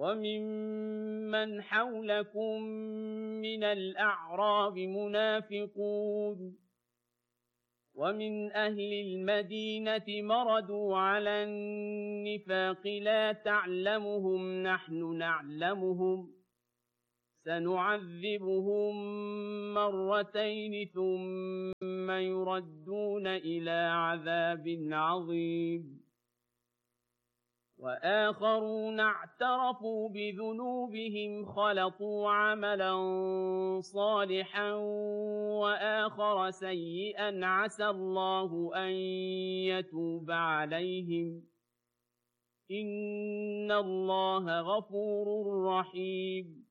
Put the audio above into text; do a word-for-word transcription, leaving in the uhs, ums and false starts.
وَمِمَّنْ حَوْلَكُم مِّنَ الْأَعْرَابِ مُنَافِقُونَ وَمِنْ أَهْلِ الْمَدِينَةِ مَرَدُوا عَلَى النِّفَاقِ لَا تَعْلَمُهُمْ نَحْنُ نَعْلَمُهُمْ سَنُعَذِّبُهُم مَّرَّتَيْنِ ثُمَّ يُرَدُّونَ إِلَىٰ عَذَابٍ عَظِيمٍ وَآخَرُونَ اعْتَرَفُوا بِذُنُوبِهِمْ خَلَطُوا عَمَلًا صَالِحًا وَآخَرَ سَيِّئًا عَسَى اللَّهُ أَن يَتُوبَ عَلَيْهِمْ إِنَّ اللَّهَ غَفُورٌ رَّحِيمٌ